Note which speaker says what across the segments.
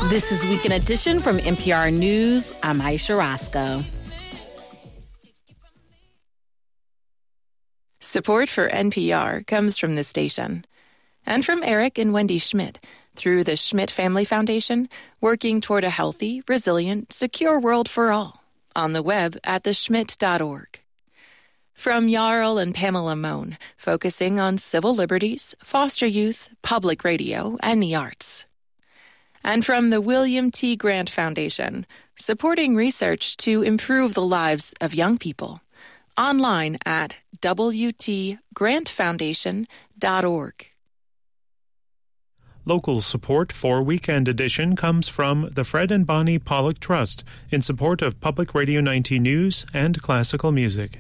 Speaker 1: This is Weekend Edition from NPR News. I'm Aisha Roscoe.
Speaker 2: Support for NPR comes from this station and from Eric and Wendy Schmidt through the Schmidt Family Foundation, working toward a healthy, resilient, secure world for all. On the web at theschmidt.org. From Jarl and Pamela Mohn, focusing on civil liberties, foster youth, public radio, and the arts. And from the William T. Grant Foundation, supporting research to improve the lives of young people. Online at wtgrantfoundation.org.
Speaker 3: Local support for Weekend Edition comes from the Fred and Bonnie Pollock Trust in support of Public Radio 90 News and classical music.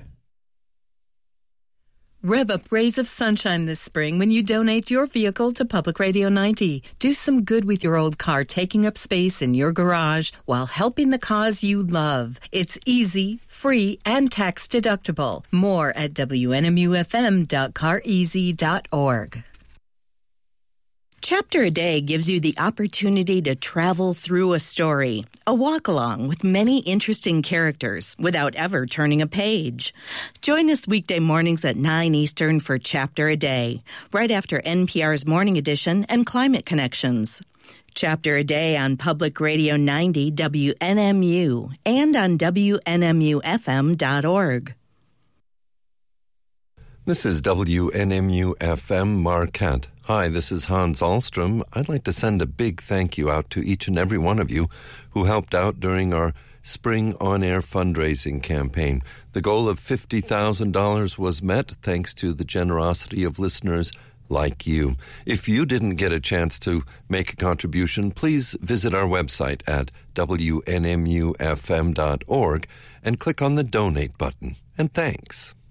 Speaker 4: Rev up rays of sunshine this spring when you donate your vehicle to Public Radio 90. Do some good with your old car taking up space in your garage while helping the cause you love. It's easy, free, and tax deductible. More at WNMUFM.careasy.org. Chapter a Day gives you the opportunity to travel through a story, a walk-along with many interesting characters without ever turning a page. Join us weekday mornings at 9 Eastern for Chapter a Day, right after NPR's Morning Edition and Climate Connections. Chapter a Day on Public Radio 90 WNMU and on WNMUFM.org.
Speaker 5: This is WNMU-FM Marquette. Hi, this is Hans Ahlstrom. I'd like to send a big thank you out to each and every one of you who helped out during our Spring On-Air fundraising campaign. The goal of $50,000 was met thanks to the generosity of listeners like you. If you didn't get a chance to make a contribution, please visit our website at WNMUFM.org and click on the Donate button. And thanks.